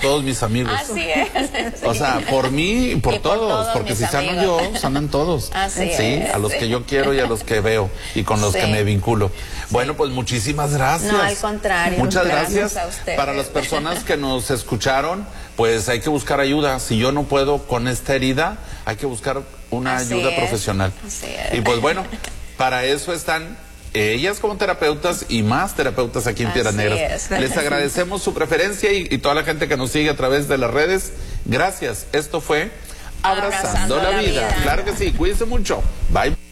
todos mis amigos. Así es. O sea, por mí y por todos, porque si sano yo, sanan todos. Así sí, es. a los que yo quiero y a los que veo y con los que me vinculo. Bueno, pues muchísimas gracias. No, al contrario. Muchas gracias a ustedes. para las personas que nos escucharon. Pues hay que buscar ayuda. Si yo no puedo con esta herida, hay que buscar una ayuda profesional. Así es. Y pues bueno, para eso están ellas como terapeutas y más terapeutas aquí en Piedras Negras. Les agradecemos su preferencia y toda la gente que nos sigue a través de las redes. Gracias. Esto fue Abrazando la vida. Claro que sí. Cuídense mucho. Bye.